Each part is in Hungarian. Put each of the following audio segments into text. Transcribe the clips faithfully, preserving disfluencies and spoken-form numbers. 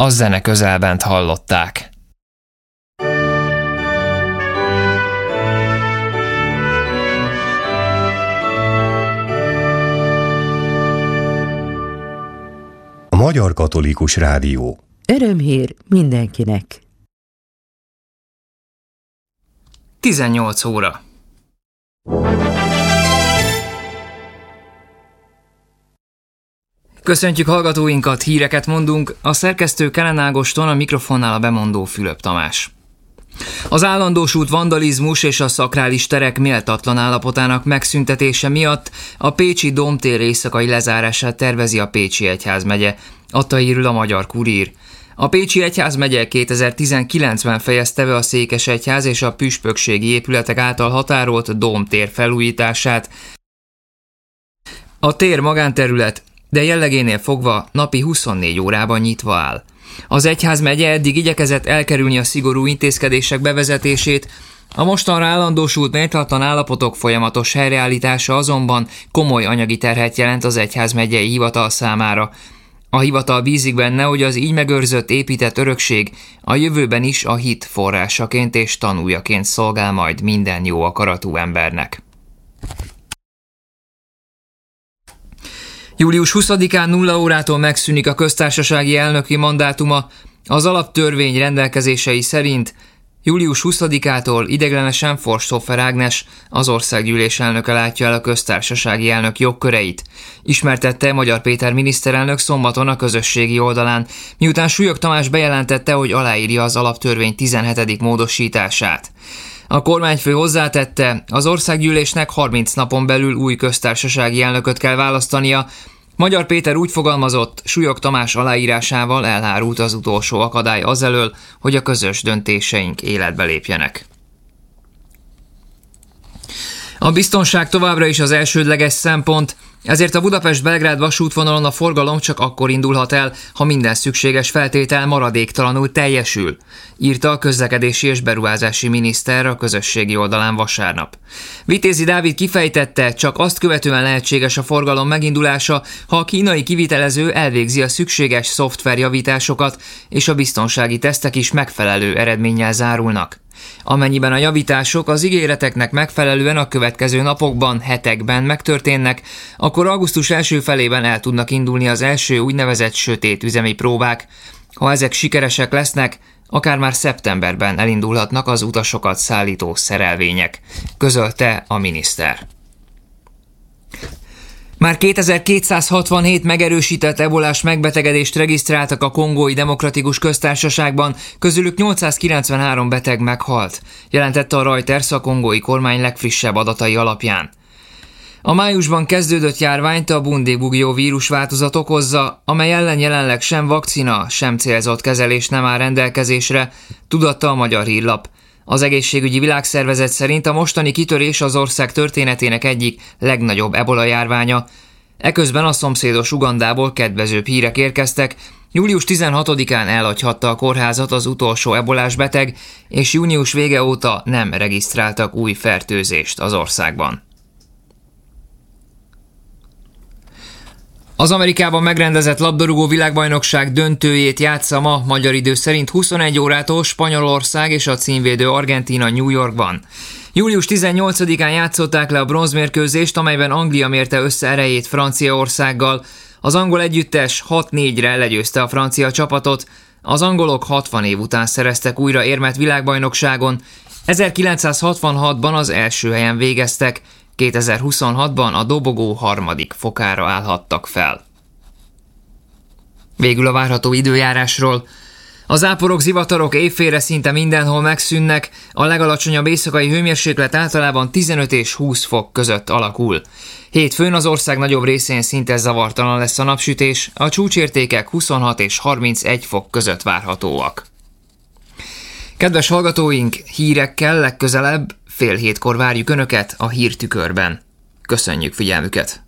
a zene közelbent hallották. A Magyar Katolikus Rádió. Örömhír mindenkinek. tizennyolc óra. Köszöntjük hallgatóinkat, híreket mondunk, a szerkesztő Kelen Ágoston, a mikrofonnál a bemondó Fülöp Tamás. Az állandósult vandalizmus és a szakrális terek méltatlan állapotának megszüntetése miatt a pécsi Dómtér éjszakai lezárását tervezi a Pécsi Egyházmegye, adta hírül a Magyar Kurír. A Pécsi Egyházmegye kétezer-tizenkilencben fejezte be a székesegyház és a püspökségi épületek által határolt Dómtér felújítását. A tér magánterület, de jellegénél fogva napi huszonnégy órában nyitva áll. Az egyházmegye eddig igyekezett elkerülni a szigorú intézkedések bevezetését, a mostanra állandósult méltatlan állapotok folyamatos helyreállítása azonban komoly anyagi terhet jelent az egyházmegyei hivatal számára. A hivatal bízik benne, hogy az így megőrzött, épített örökség a jövőben is a hit forrásaként és tanújaként szolgál majd minden jó akaratú embernek. július huszadikán nulla órától megszűnik a köztársasági elnöki mandátuma. Az alaptörvény rendelkezései szerint július huszadikától ideiglenesen Forsthoffer Ágnes, az országgyűlés elnöke látja el a köztársasági elnök jogköreit. Ismertette Magyar Péter miniszterelnök szombaton a közösségi oldalán, miután Súlyog Tamás bejelentette, hogy aláírja az alaptörvény tizenhetedik módosítását. A kormányfő hozzátette, az országgyűlésnek harminc napon belül új köztársasági elnököt kell választania. Magyar Péter úgy fogalmazott, Súlyog Tamás aláírásával elhárult az utolsó akadály azelől, hogy a közös döntéseink életbe lépjenek. A biztonság továbbra is az elsődleges szempont, ezért a Budapest-Belgrád vasútvonalon a forgalom csak akkor indulhat el, ha minden szükséges feltétel maradéktalanul teljesül, írta a közlekedési és beruházási miniszter a közösségi oldalán vasárnap. Vitézi Dávid kifejtette, csak azt követően lehetséges a forgalom megindulása, ha a kínai kivitelező elvégzi a szükséges szoftverjavításokat, és a biztonsági tesztek is megfelelő eredménnyel zárulnak. Amennyiben a javítások az ígéreteknek megfelelően a következő napokban, hetekben megtörténnek, akkor augusztus első felében el tudnak indulni az első úgynevezett sötét üzemi próbák. Ha ezek sikeresek lesznek, akár már szeptemberben elindulhatnak az utasokat szállító szerelvények, közölte a miniszter. Már kétezer-kétszázhatvanhét megerősített ebolás megbetegedést regisztráltak a Kongói Demokratikus Köztársaságban, közülük nyolcszázkilencvenhárom beteg meghalt, jelentette a Reuters a kongói kormány legfrissebb adatai alapján. A májusban kezdődött járványt a Bundibugyo vírusváltozat okozza, amely ellen jelenleg sem vakcina, sem célzott kezelés nem áll rendelkezésre, tudatta a Magyar Hírlap. Az Egészségügyi Világszervezet szerint a mostani kitörés az ország történetének egyik legnagyobb ebola járványa. Eközben a szomszédos Ugandából kedvezőbb hírek érkeztek. július tizenhatodikán elhagyhatta a kórházat az utolsó ebolás beteg, és június vége óta nem regisztráltak új fertőzést az országban. Az Amerikában megrendezett labdarúgó világbajnokság döntőjét játsza ma magyar idő szerint huszonegy órától Spanyolország és a címvédő Argentína New Yorkban. július tizennyolcadikán játszották le a bronzmérkőzést, amelyben Anglia mérte össze erejét Franciaországgal. Az angol együttes hat négyre legyőzte a francia csapatot. Az angolok hatvan év után szereztek újra érmet világbajnokságon. ezerkilencszázhatvanhatban az első helyen végeztek, kétezer-huszonhatban a dobogó harmadik fokára állhattak fel. Végül a várható időjárásról. A záporok, zivatarok évfélre szinte mindenhol megszűnnek, a legalacsonyabb éjszakai hőmérséklet általában tizenöt és húsz fok között alakul. Hétfőn az ország nagyobb részén szinte zavartalan lesz a napsütés, a csúcsértékek huszonhat és harmincegy fok között várhatóak. Kedves hallgatóink, hírekkel legközelebb fél hétkor várjuk Önöket a Hírtükörben. Köszönjük figyelmüket!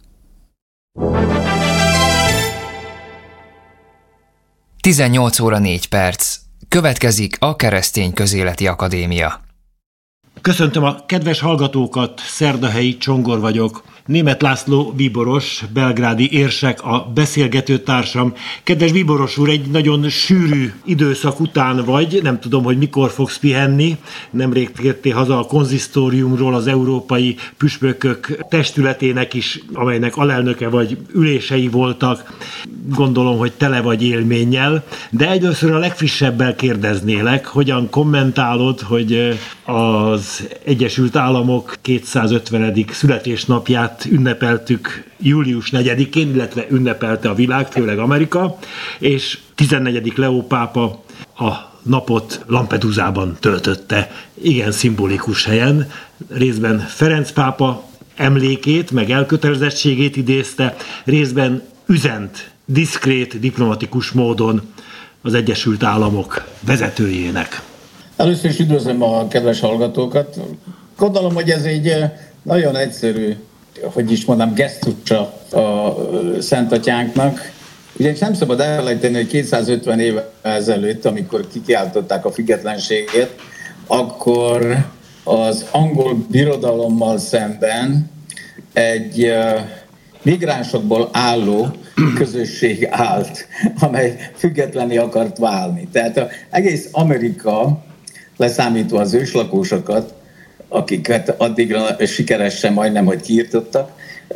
tizennyolc óra négy perc. Következik a Keresztény Közéleti Akadémia. Köszöntöm a kedves hallgatókat, Szerdahelyi Csongor vagyok. Németh László bíboros, belgrádi érsek, a beszélgető társam. Kedves bíboros úr, egy nagyon sűrű időszak után vagy, nem tudom, hogy mikor fogsz pihenni. Nemrég tértél haza a konzisztóriumról, az Európai Püspökök Testületének is, amelynek alelnöke vagy, ülései voltak. Gondolom, hogy tele vagy élménnyel, de először a legfrissebbel kérdeznélek, hogyan kommentálod, hogy az Egyesült Államok kétszázötvenedik születésnapját ünnepeltük július negyedikén, illetve ünnepelte a világ, főleg Amerika, és tizennegyedik Leó pápa a napot Lampedusában töltötte, igen szimbolikus helyen, részben Ferenc pápa emlékét, meg elkötelezettségét idézte, részben üzent diszkrét, diplomatikus módon az Egyesült Államok vezetőjének. Először is üdvözlöm a kedves hallgatókat. Gondolom, hogy ez egy nagyon egyszerű, hogy is mondom, gesztusa a Szent Atyánknak. Ugyanis nem szabad elfelejteni, hogy kétszázötven évvel ezelőtt, amikor kikiáltották a függetlenséget, akkor az angol birodalommal szemben egy migránsokból álló közösség állt, amely függetlenné akart válni. Tehát az egész Amerika, leszámítva az őslakósokat, akiket addigra sikeresen majdnem, hogy kiirtottak,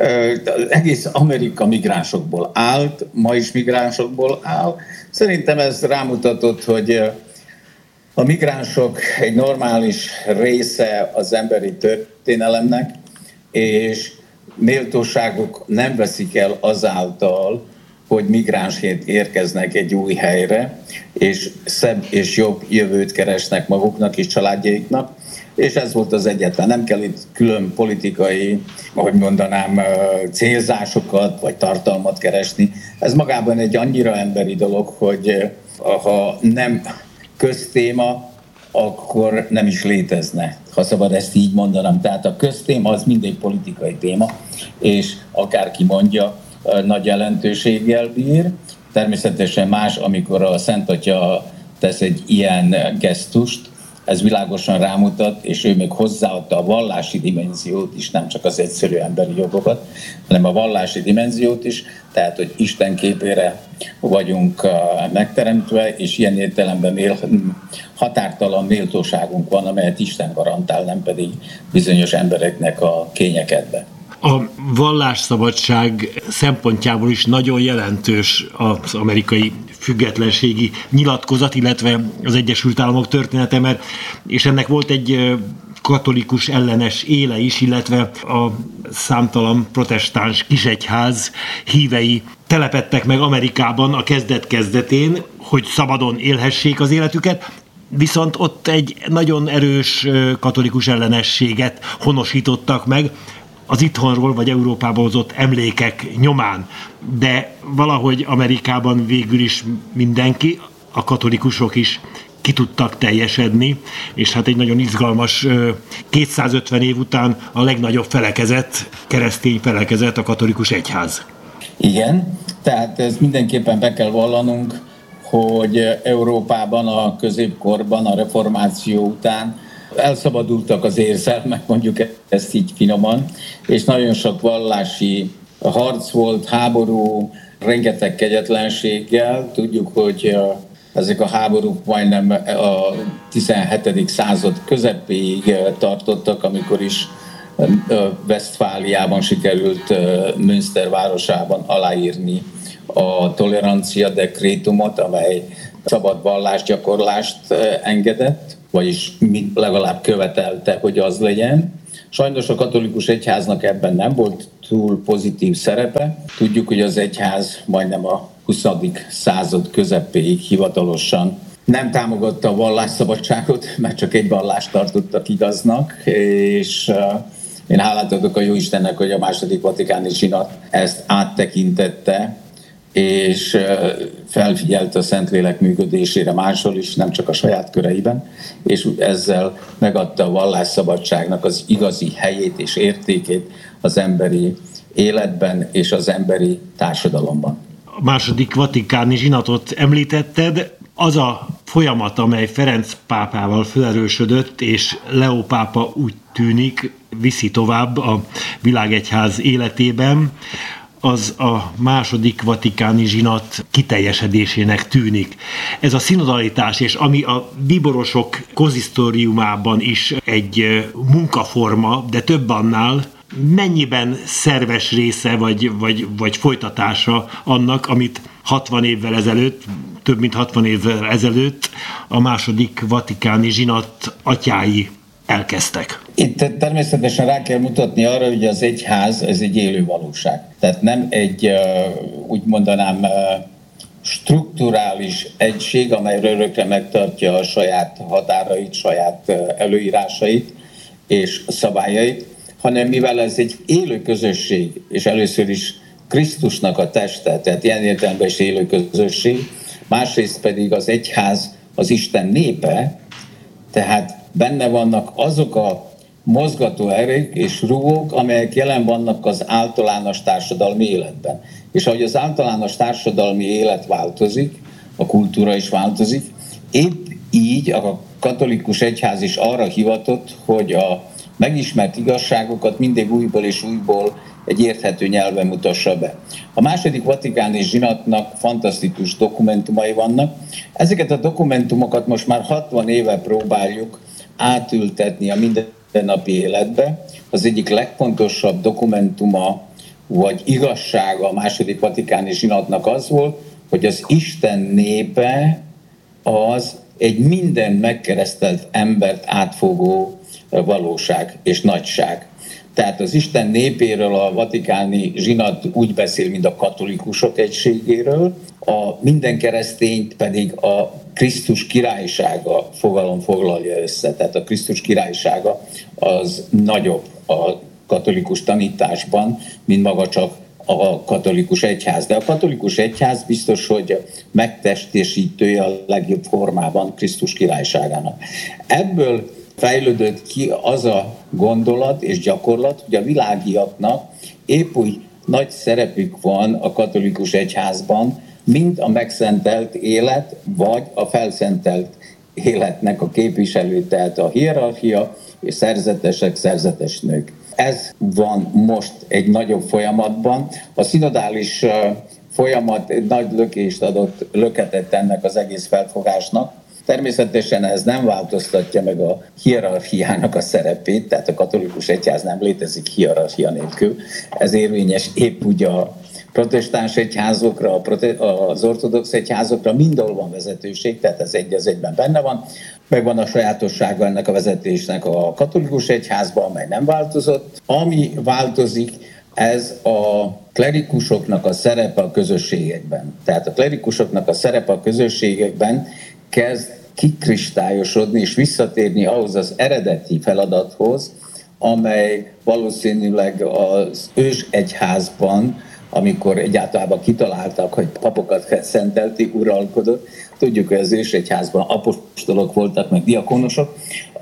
az egész Amerika migránsokból állt, ma is migránsokból áll. Szerintem ez rámutatott, hogy a migránsok egy normális része az emberi történelemnek, és méltóságuk nem veszik el azáltal, hogy migránsként érkeznek egy új helyre, és szebb és jobb jövőt keresnek maguknak és családjaiknak, és ez volt az egyetlen. Nem kell itt külön politikai, ahogy mondanám, célzásokat vagy tartalmat keresni. Ez magában egy annyira emberi dolog, hogy ha nem köztéma, akkor nem is létezne, ha szabad ezt így mondanom. Tehát a köztéma az mindig politikai téma, és akárki mondja, nagy jelentőséggel bír. Természetesen más, amikor a Szent Atya tesz egy ilyen gesztust, ez világosan rámutat, és ő még hozzáadta a vallási dimenziót is, nem csak az egyszerű emberi jogokat, hanem a vallási dimenziót is, tehát, hogy Isten képére vagyunk megteremtve, és ilyen értelemben mél, határtalan méltóságunk van, amelyet Isten garantál, nem pedig bizonyos embereknek a kényekedve. A vallásszabadság szempontjából is nagyon jelentős az amerikai függetlenségi nyilatkozat, illetve az Egyesült Államok története, mert és ennek volt egy katolikus ellenes éle is, illetve a számtalan protestáns kisegyház hívei telepedtek meg Amerikában a kezdet-kezdetén, hogy szabadon élhessék az életüket, viszont ott egy nagyon erős katolikus ellenességet honosítottak meg az itthonról vagy Európából hozott emlékek nyomán. De valahogy Amerikában végül is mindenki, a katolikusok is ki tudtak teljesedni, és hát egy nagyon izgalmas kétszázötven év után a legnagyobb felekezet, keresztény felekezet a katolikus egyház. Igen, tehát ez mindenképpen be kell vallanunk, hogy Európában a középkorban, a reformáció után elszabadultak az érzelmek, mondjuk ezt így finoman, és nagyon sok vallási harc volt, háború, rengeteg kegyetlenséggel. Tudjuk, hogy ezek a háborúk majdnem a tizenhetedik század közepéig tartottak, amikor is Westfáliában sikerült Münster városában aláírni a tolerancia dekrétumot, amely szabad vallásgyakorlást engedett, vagyis legalább követelte, hogy az legyen. Sajnos a katolikus egyháznak ebben nem volt túl pozitív szerepe. Tudjuk, hogy az egyház majdnem a huszadik század közepéig hivatalosan nem támogatta a vallásszabadságot, mert csak egy vallást tartottak igaznak, és én hálát adok a Jóistennek, hogy a második vatikáni zsinat ezt áttekintette, és felfigyelt a Szentlélek működésére máshol is, nem csak a saját köreiben, és ezzel megadta a vallásszabadságnak az igazi helyét és értékét az emberi életben és az emberi társadalomban. A második vatikáni zsinatot említetted, az a folyamat, amely Ferenc pápával felerősödött, és Leó pápa úgy tűnik, viszi tovább a világegyház életében, az a második vatikáni zsinat kiteljesedésének tűnik. Ez a szinodalitás, és ami a bíborosok konzisztóriumában is egy munkaforma, de több annál, mennyiben szerves része vagy, vagy, vagy folytatása annak, amit hatvan évvel ezelőtt, több mint hatvan évvel ezelőtt a második vatikáni zsinat atyái elkezdtek. Itt természetesen rá kell mutatni arra, hogy az egyház, ez egy élő valóság. Tehát nem egy, úgy mondanám, strukturális egység, amely örökre megtartja a saját határait, saját előírásait és szabályait, hanem mivel ez egy élő közösség, és először is Krisztusnak a teste, tehát ilyen értelemben is élő közösség, másrészt pedig az egyház az Isten népe, tehát benne vannak azok a mozgató erők és rúgók, amelyek jelen vannak az általános társadalmi életben. És ahogy az általános társadalmi élet változik, a kultúra is változik, épp így a katolikus egyház is arra hivatott, hogy a megismert igazságokat mindig újból és újból egy érthető nyelven mutassa be. A második vatikáni zsinatnak fantasztikus dokumentumai vannak. Ezeket a dokumentumokat most már hatvan éve próbáljuk átültetni a mindennapi életbe. Az egyik legfontosabb dokumentuma vagy igazsága a második vatikáni zsinatnak az volt, hogy az Isten népe az egy minden megkeresztelt embert átfogó valóság és nagyság. Tehát az Isten népéről a vatikáni zsinat úgy beszél, mint a katolikusok egységéről, a minden keresztényt pedig a Krisztus királysága fogalom foglalja össze. Tehát a Krisztus királysága az nagyobb a katolikus tanításban, mint maga csak a katolikus egyház. De a katolikus egyház biztos, hogy megtestesítője a legjobb formában Krisztus királyságának. Ebből fejlődött ki az a gondolat és gyakorlat, hogy a világiaknak épp úgy nagy szerepük van a katolikus egyházban, mint a megszentelt élet, vagy a felszentelt életnek a képviselő, tehát a hierarchia és szerzetesek, szerzetes nők. Ez van most egy nagyobb folyamatban. A szinodális folyamat egy nagy lökést adott, löketet ennek az egész felfogásnak. Természetesen ez nem változtatja meg a hierarchiának a szerepét, tehát a katolikus egyház nem létezik hierarchia nélkül. Ez érvényes épp úgy a protestáns egyházokra, az ortodox egyházokra, mindenhol van vezetőség, tehát ez egy az egyben benne van. Megvan a sajátossága ennek a vezetésnek a katolikus egyházban, amely nem változott. Ami változik, ez a klerikusoknak a szerepe a közösségekben. Tehát a klerikusoknak a szerepe a közösségekben kezd kikristályosodni és visszatérni ahhoz az eredeti feladathoz, amely valószínűleg az ős egyházban, amikor egyáltalán kitaláltak, hogy papokat szentelti, uralkodott. Tudjuk, hogy az ős egyházban apostolok voltak, meg diakonosok.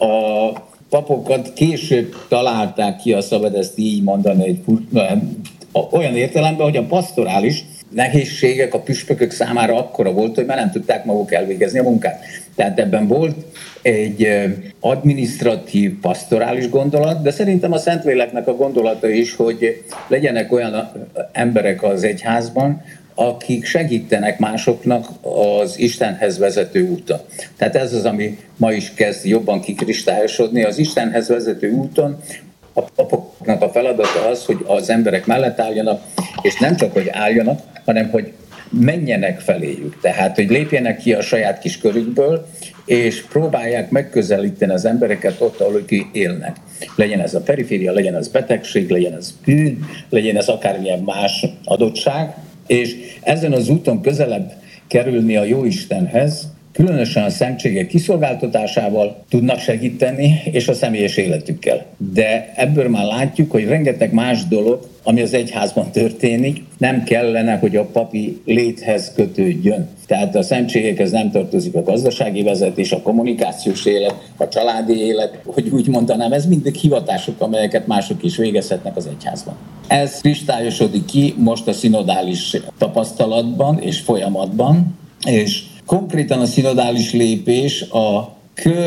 A papokat később találták ki, a szabad ezt így mondani, egy, olyan értelemben, hogy a pastorális nehézségek a püspökök számára akkora volt, hogy már nem tudták maguk elvégezni a munkát. Tehát ebben volt egy adminisztratív, pastorális gondolat, de szerintem a Szentléleknek a gondolata is, hogy legyenek olyan emberek az egyházban, akik segítenek másoknak az Istenhez vezető úton. Tehát ez az, ami ma is kezd jobban kikristályosodni. Az Istenhez vezető úton a papoknak a feladata az, hogy az emberek mellett álljanak, és nem csak, hogy álljanak, hanem, hogy menjenek feléjük. Tehát, hogy lépjenek ki a saját kis körükből, és próbálják megközelíteni az embereket ott, ahol ők élnek. Legyen ez a periféria, legyen ez betegség, legyen ez bűn, legyen ez akármilyen más adottság, és ezen az úton közelebb kerülni a Jóistenhez, különösen a szentségek kiszolgáltatásával tudnak segíteni, és a személyes életükkel. De ebből már látjuk, hogy rengeteg más dolog, ami az egyházban történik, nem kellene, hogy a papi léthez kötődjön. Tehát a szentségekhez nem tartozik a gazdasági vezetés, a kommunikációs élet, a családi élet, hogy úgy mondanám, ez mindig hivatások, amelyeket mások is végezhetnek az egyházban. Ez kristályosodik ki most a szinodális tapasztalatban és folyamatban, és konkrétan a szinodális lépés a kör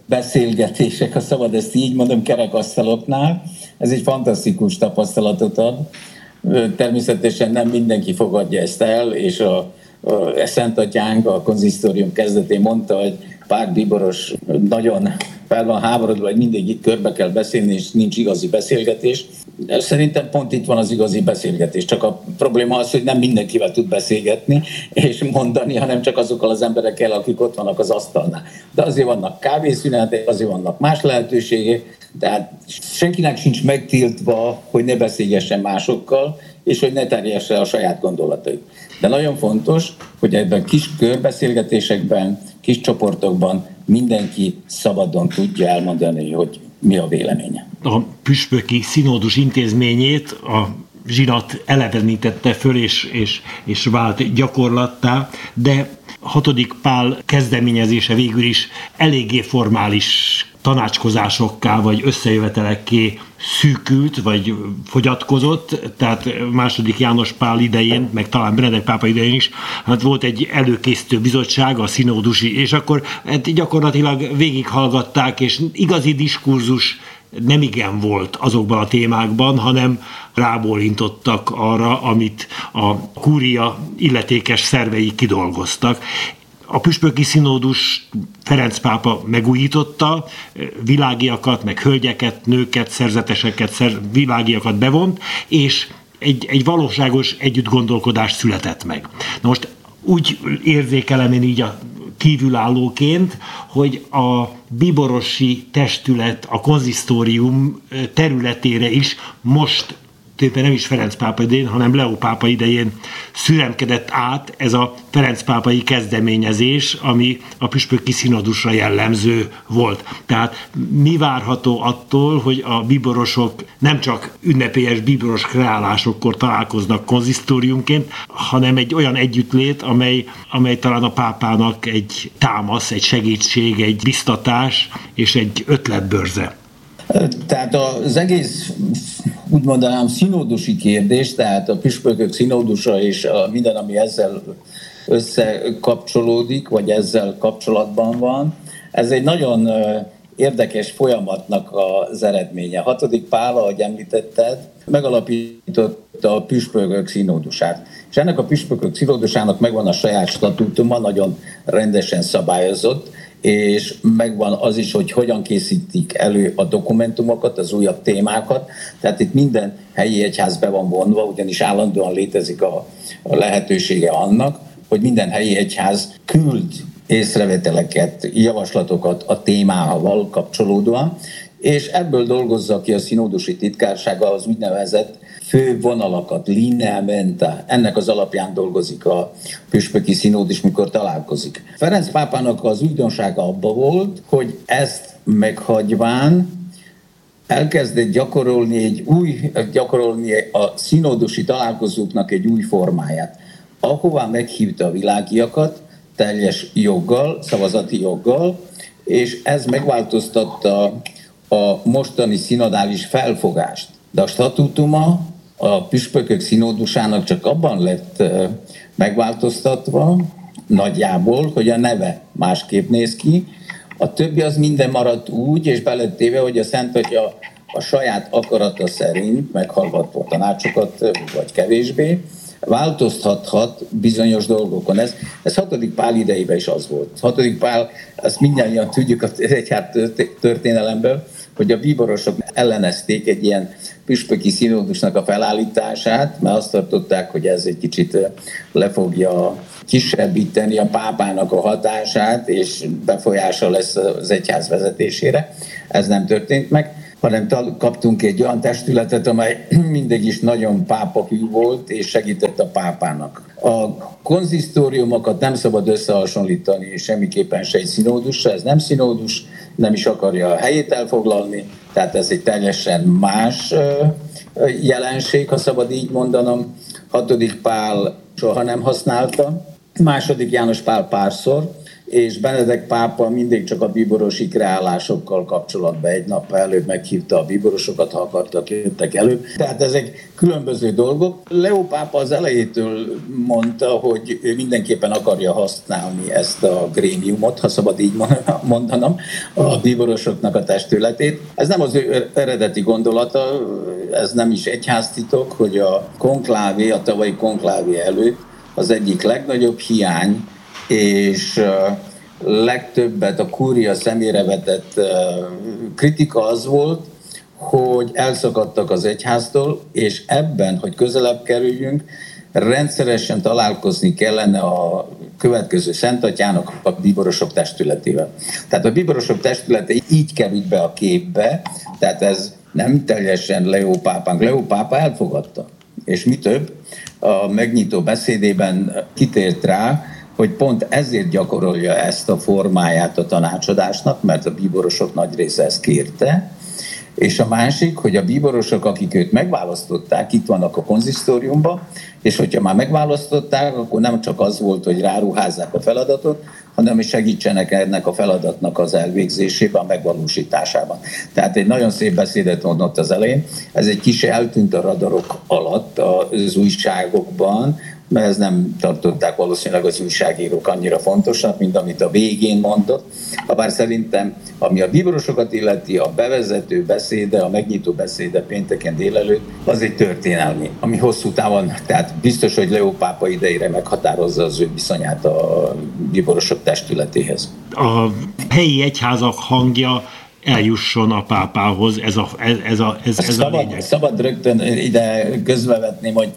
beszélgetések, ha szabad ezt így mondom, kerekasztaloknál. Ez egy fantasztikus tapasztalatot ad. Természetesen nem mindenki fogadja ezt el, és a, a Szentatyánk a konzisztórium kezdetén mondta, hogy pár bíboros nagyon fel van háborodva, hogy mindig itt körbe kell beszélni, és nincs igazi beszélgetés. Szerintem pont itt van az igazi beszélgetés. Csak a probléma az, hogy nem mindenkivel tud beszélgetni és mondani, hanem csak azokkal az emberekkel, akik ott vannak az asztalnál. De azért vannak kávészünetek, azért vannak más lehetőségek, tehát senkinek sincs megtiltva, hogy ne beszélgessen másokkal, és hogy ne terjesse a saját gondolatait. De nagyon fontos, hogy ebben kis körbeszélgetésekben, kis csoportokban mindenki szabadon tudja elmondani, hogy mi a véleménye. A püspöki színódus intézményét a zsinat elevenítette föl, és, és, és vált gyakorlattá, de hatodik Pál kezdeményezése végül is eléggé formális tanácskozásokká vagy összejövetelekké szűkült, vagy fogyatkozott, tehát második János Pál idején, meg talán Benedek pápa idején is, hát volt egy előkészítő bizottság, a színódusi, és akkor hát gyakorlatilag végighallgatták, és igazi diskurzus nem igen volt azokban a témákban, hanem rábólintottak arra, amit a kúria illetékes szervei kidolgoztak. A püspöki színódus Ferenc pápa megújította, világiakat, meg hölgyeket, nőket, szerzeteseket, szer, világiakat bevont, és egy, egy valóságos együttgondolkodás született meg. Na most úgy érzékelem én így a kívülállóként, hogy a bíborosi testület, a konzisztórium területére is most tulajdonképpen nem is Ferenc pápa idején, hanem Leó pápa idején szüremkedett át ez a Ferenc pápai kezdeményezés, ami a püspöki színodusra jellemző volt. Tehát mi várható attól, hogy a bíborosok nem csak ünnepélyes bíboros kreálásokkor találkoznak konzisztóriumként, hanem egy olyan együttlét, amely, amely talán a pápának egy támasz, egy segítség, egy biztatás és egy ötletbörze. Tehát az egész, úgy mondanám, színódusi kérdés, tehát a püspökök színódusa és a minden, ami ezzel összekapcsolódik, vagy ezzel kapcsolatban van, ez egy nagyon érdekes folyamatnak az eredménye. Hatodik Pál, ahogy említetted, megalapította a püspökök színódusát. És ennek a püspökök színódusának megvan a saját statútuma, nagyon rendesen szabályozott, és megvan az is, hogy hogyan készítik elő a dokumentumokat, az újabb témákat. Tehát itt minden helyi egyház be van vonva, ugyanis állandóan létezik a, a lehetősége annak, hogy minden helyi egyház küld észrevételeket, javaslatokat a témával kapcsolódóan, és ebből dolgozza ki a színódusi titkársága az úgynevezett fő vonalakat, linea menta. Ennek az alapján dolgozik a püspöki színódus, mikor találkozik. Ferenc pápának az újdonsága abba volt, hogy ezt meghagyván elkezdett gyakorolni, egy új, gyakorolni a színódusi találkozóknak egy új formáját, ahová meghívta a világiakat teljes joggal, szavazati joggal, és ez megváltoztatta a mostani szinodális felfogást. De a statútuma a püspökök színódusának csak abban lett megváltoztatva, nagyjából, hogy a neve másképp néz ki. A többi az minden maradt úgy, és belettéve, hogy a Szent Atya a saját akarata szerint, meghallgatva tanácsokat, vagy kevésbé, változtathat bizonyos dolgokon. Ez, ez hatodik Pál idejében is az volt. hatodik Pál, ezt mindjárt tudjuk az egyház történelemből, hogy a bíborosok ellenezték egy ilyen püspöki színódusnak a felállítását, mert azt tartották, hogy ez egy kicsit le fogja kisebbíteni a pápának a hatását, és befolyása lesz az egyház vezetésére. Ez nem történt meg, hanem kaptunk egy olyan testületet, amely mindig is nagyon pápahű volt, és segített a pápának. A konzisztóriumokat nem szabad összehasonlítani, semmiképpen se egy színódusra, ez nem színódus, nem is akarja a helyét elfoglalni, tehát ez egy teljesen más jelenség, ha szabad így mondanom. Hatodik Pál soha nem használta, második János Pál párszor, és Benedek pápa mindig csak a bíborosi kreálásokkal kapcsolatban egy nap előbb meghívta a bíborosokat, ha akartak, jöttek előbb. Tehát ezek különböző dolgok. Leó pápa az elejétől mondta, hogy ő mindenképpen akarja használni ezt a grémiumot, ha szabad így mondanom, a bíborosoknak a testületét. Ez nem az ő eredeti gondolata, ez nem is egyháztitok, hogy a konklávé, a tavalyi konklávé előtt az egyik legnagyobb hiány, és legtöbbet a kúria szemére vetett kritika az volt, hogy elszakadtak az egyháztól, és ebben, hogy közelebb kerüljünk, rendszeresen találkozni kellene a következő Szentatyának a bíborosok testületével. Tehát a bíborosok testülete így került be a képbe, tehát ez nem teljesen Leó pápánk. Leó pápa elfogadta. És mi több, a megnyitó beszédében kitért rá, hogy pont ezért gyakorolja ezt a formáját a tanácsadásnak, mert a bíborosok nagy része ezt kérte, és a másik, hogy a bíborosok, akik őt megválasztották, itt vannak a konzisztóriumban, és hogyha már megválasztották, akkor nem csak az volt, hogy ráruházzák a feladatot, hanem is segítsenek ennek a feladatnak az elvégzésében, a megvalósításában. Tehát egy nagyon szép beszédet mondott az elején, ez egy kis eltűnt a radarok alatt az újságokban, mert ezt nem tartották valószínűleg az újságírók annyira fontosnak, mint amit a végén mondott. Habár szerintem, ami a bíborosokat illeti, a bevezető beszéde, a megnyitó beszéde pénteken délelőtt, az egy történelmi, ami hosszú távon, tehát biztos, hogy Leó pápa idejére meghatározza az ő viszonyát a bíborosok testületéhez. A helyi egyházak hangja eljusson a pápához, ez a, ez, ez a, ez, ez szabad, a lényeg. Szabad rögtön ide közbevetném, hogy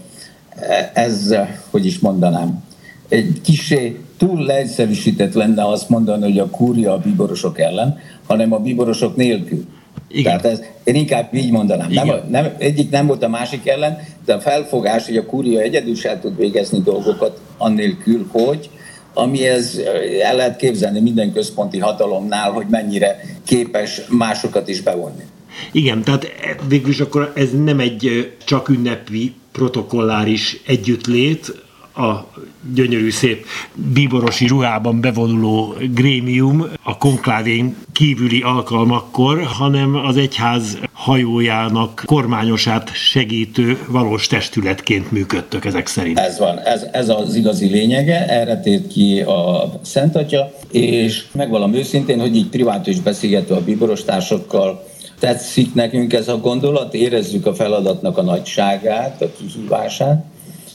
ez, hogy is mondanám, egy kissé túl leegyszerűsített lenne azt mondani, hogy a kúria a bíborosok ellen, hanem a bíborosok nélkül. Igen. Tehát ez, én inkább így mondanám. Nem, nem, egyik nem volt a másik ellen, de a felfogás, hogy a kúria egyedül sem tud végezni dolgokat annélkül, hogy amihez el lehet képzelni minden központi hatalomnál, hogy mennyire képes másokat is bevonni. Igen, tehát végülis akkor ez nem egy csak ünnepi, protokolláris együttlét, a gyönyörű szép bíborosi ruhában bevonuló grémium a konklávén kívüli alkalmakkor, hanem az egyház hajójának kormányosát segítő valós testületként működtök ezek szerint. Ez van, ez, ez az igazi lényege, erre tért ki a Szent Atya, és megvallom őszintén, hogy így privátus beszélgetve a bíborostársakkal, tetszik nekünk ez a gondolat, érezzük a feladatnak a nagyságát, a kihívását,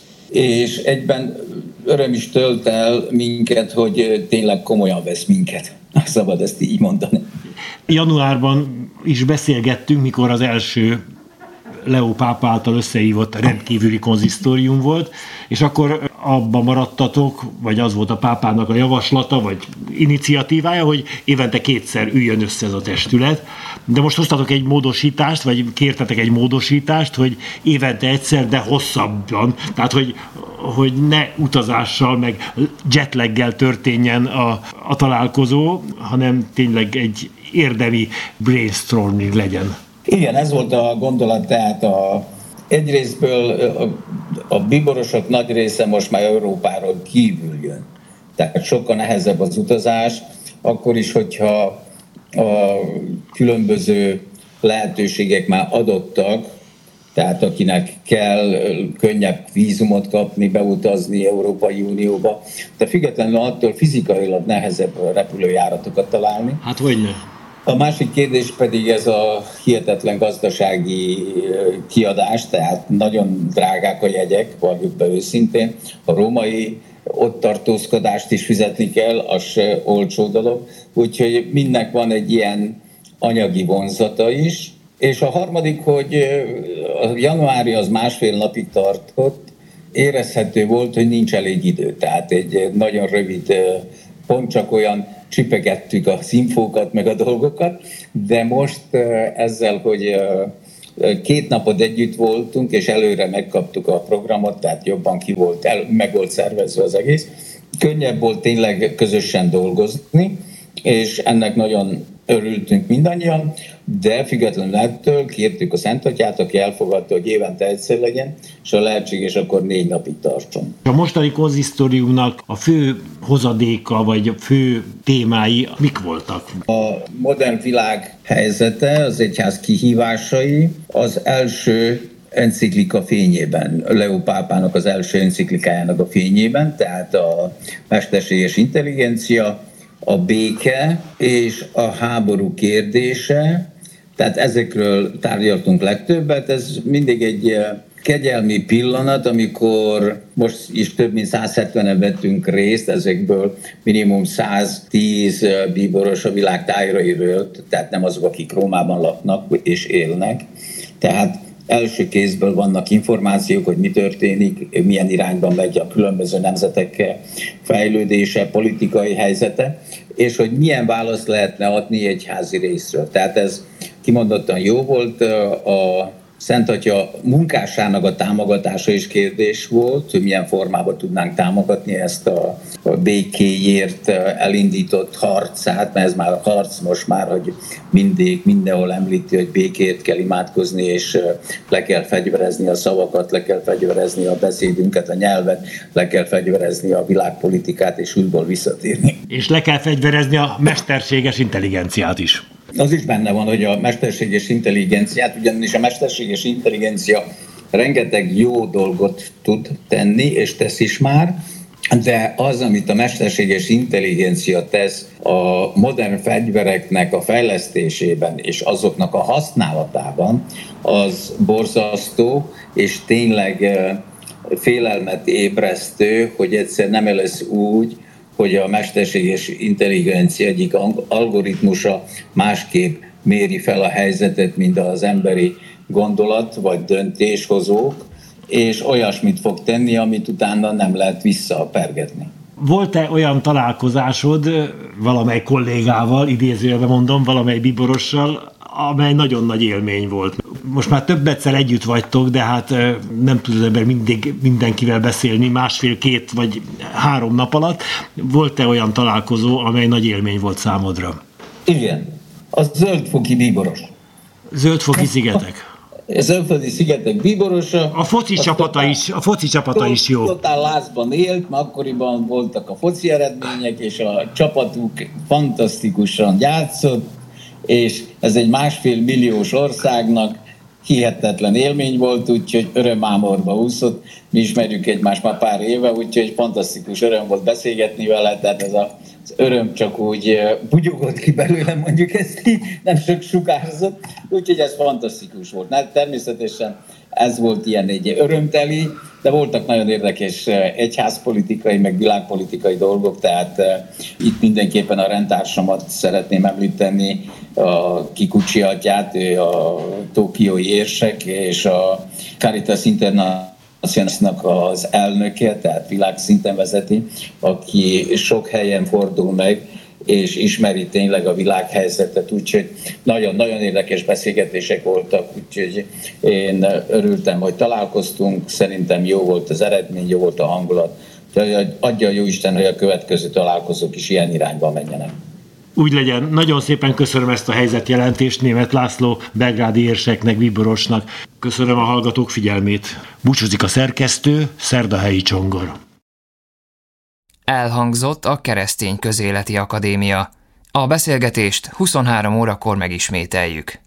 és egyben öröm is tölt el minket, hogy tényleg komolyan vesz minket. Szabad ezt így mondani. Januárban is beszélgettünk, mikor az első Leó pápa által összehívott rendkívüli konzisztórium volt, és akkor abban maradtatok, vagy az volt a pápának a javaslata, vagy iniciatívája, hogy évente kétszer üljön össze ez a testület. De most hoztatok egy módosítást, vagy kértetek egy módosítást, hogy évente egyszer, de hosszabban. Tehát, hogy, hogy ne utazással, meg jetlaggel történjen a, a találkozó, hanem tényleg egy érdemi brainstorming legyen. Igen, ez volt a gondolat, tehát a, egyrésztből a, a bíborosok nagy része most már Európáról kívül jön. Tehát sokkal nehezebb az utazás, akkor is, hogyha a különböző lehetőségek már adottak, tehát akinek kell könnyebb vízumot kapni, beutazni Európai Unióba, de függetlenül attól fizikailag nehezebb repülőjáratokat találni. Hát hogyne. A másik kérdés pedig ez a hihetetlen gazdasági kiadás, tehát nagyon drágák a jegyek, valljuk be őszintén. A római ott tartózkodást is fizetni kell, az se olcsó dolog. Úgyhogy mindnek van egy ilyen anyagi vonzata is. És a harmadik, hogy a januári az másfél napig tartott, érezhető volt, hogy nincs elég idő. Tehát egy nagyon rövid, pont csak olyan csipegettük a színfókat, meg a dolgokat, de most ezzel, hogy két napot együtt voltunk, és előre megkaptuk a programot, tehát jobban ki volt, el, meg volt szervezve az egész, könnyebb volt tényleg közösen dolgozni, és ennek nagyon örültünk mindannyian, de függetlenül ettől kértük a Szent Atyát, aki elfogadta, hogy évente egyszer legyen, és ha lehetséges, akkor négy napig tartson. A mostani konzisztóriumnak a fő hozadéka, vagy a fő témái mik voltak? A modern világ helyzete, az egyház kihívásai, az első enciklika fényében, Leó pápának az első enciklikájának a fényében, tehát a mesterséges intelligencia, a béke és a háború kérdése, tehát ezekről tárgyaltunk legtöbbet. Ez mindig egy kegyelmi pillanat, amikor most is több mint száz hetvenen vettünk részt, ezekből minimum száz tíz bíboros a világ tájairól, tehát nem azok, akik Rómában laknak és élnek. Tehát első kézből vannak információk, hogy mi történik, milyen irányban megy a különböző nemzetek fejlődése, politikai helyzete, és hogy milyen választ lehetne adni egyházi részről. Tehát ez kimondottan jó volt. A Szent Atya munkásának a támogatása is kérdés volt, hogy milyen formában tudnánk támogatni ezt a békéért elindított harcát, mert ez már a harc most már, hogy mindig, mindenhol említi, hogy békért kell imádkozni, és le kell fegyverezni a szavakat, le kell fegyverezni a beszédünket, a nyelvet, le kell fegyverezni a világpolitikát, és újból visszatérni. És le kell fegyverezni a mesterséges intelligenciát is. Az is benne van, hogy a mesterséges intelligenciát, ugyanis a mesterséges intelligencia rengeteg jó dolgot tud tenni, és tesz is már, de az, amit a mesterséges intelligencia tesz a modern fegyvereknek a fejlesztésében és azoknak a használatában, az borzasztó, és tényleg félelmet ébresztő, hogy egyszer nem lesz úgy, hogy a mesterséges intelligencia egyik algoritmusa másképp méri fel a helyzetet, mint az emberi gondolat vagy döntéshozók, és olyasmit fog tenni, amit utána nem lehet visszapergetni. Volt-e olyan találkozásod valamely kollégával, idézőjelben mondom, valamely bíborossal, amely nagyon nagy élmény volt? Most már több egyszer együtt vagytok, de hát nem tud az ember mindig mindenkivel beszélni másfél-két vagy három nap alatt. Volt-e olyan találkozó, amely nagy élmény volt számodra? Igen, a Zöldfoki bíboros. Zöldfoki szigetek. A Zöldfoki szigetek bíborosa. A foci csapata totál, is, a foci csapata tot, is jó. Totál lázban élt, mert akkoriban voltak a foci eredmények, és a csapatuk fantasztikusan játszott, és ez egy másfél milliós országnak hihetetlen élmény volt, úgyhogy örömmámorba úszott. Mi ismerjük egymást már pár éve, úgyhogy fantasztikus öröm volt beszélgetni vele, tehát ez a, az öröm csak úgy bugyogott ki belőle, mondjuk ezt így, nem sok sugárzott, úgyhogy ez fantasztikus volt. Na, természetesen ez volt ilyen egy örömteli, de voltak nagyon érdekes egyházpolitikai, meg világpolitikai dolgok, tehát itt mindenképpen a rendtársamat szeretném említeni, a Kikuchi atyát, ő a tokiói érsek, és a Caritas Internationalnak az elnöke, tehát világszinten vezeti, aki sok helyen fordul meg, és ismeri tényleg a világhelyzetet, úgyhogy nagyon-nagyon érdekes beszélgetések voltak, úgyhogy én örültem, hogy találkoztunk, szerintem jó volt az eredmény, jó volt a hangulat, adja a Jóisten, hogy a következő találkozók is ilyen irányba menjenek. Úgy legyen, nagyon szépen köszönöm ezt a helyzetjelentést Németh László belgrádi érseknek, bíborosnak. Köszönöm a hallgatók figyelmét. Búcsúzik a szerkesztő, Szerdahelyi Csongor. Elhangzott a Keresztény Közéleti Akadémia. A beszélgetést huszonhárom órakor megismételjük.